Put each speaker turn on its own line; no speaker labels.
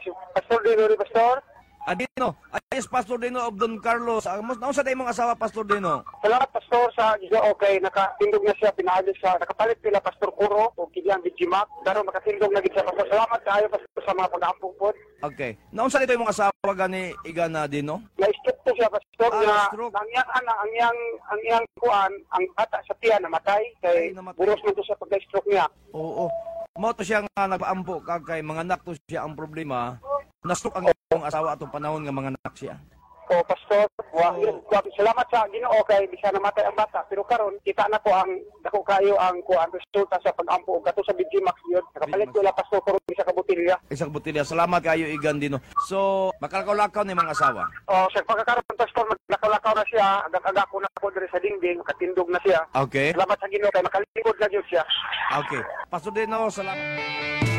si Pastor Dino, Pastor.
Adino, ayos Pastor Dino of Don Carlos. Nausa tayo mong asawa, Pastor Dino?
Salamat, Pastor, sa Ginoo. Okay, nakatindog na siya, pinaalis siya. Nakapalit nila, Pastor Kuro, o Kilian Bijimak. Pero makatindog na siya, Pastor. Salamat kayo, Pastor, sa mga pag-aampong po.
Okay. Nausa tayo mong asawa gani Igana Dino?
Na-stroke po siya, Pastor,
stroke.
ang iyang kuan, ang bata sa tiyan, namatay. Kay buros man to sa pagka-stroke niya.
Oo. Mo to siya nga nagpaampo kay mga anak to siya ang problema. Na-stroke ang iyong asawa atong panahon nga mga anak siya.
O, Pastor, salamat sa Ginoo kay di siya namatay ang bata. Pero karon kita na ko ang dako kayo ang kuan resulta sa pag-ampo og kato sa Bijimax yun. Nakapalit ko la Pastor Kuro sa kabutilya.
Isang butilya. Salamat kayo Igan Dino. So, makalakaw-lakaw ni mga asawa.
O, sa pagkakaroon, Pastor, maglakaw-lakaw na siya. Agak-agak ko na po diri sa dingding, makatindog na siya.
Okay.
Salamat sa Ginoo kay makalingkod na jud siya.
Okay. Pastor Dino, salamat.